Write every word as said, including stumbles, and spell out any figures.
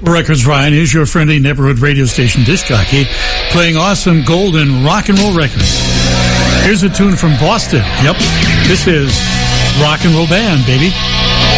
Records, Ryan is your friendly neighborhood radio station disc jockey, playing awesome golden rock and roll records. Here's a tune from Boston. Yep, this is Rock and Roll Band, baby.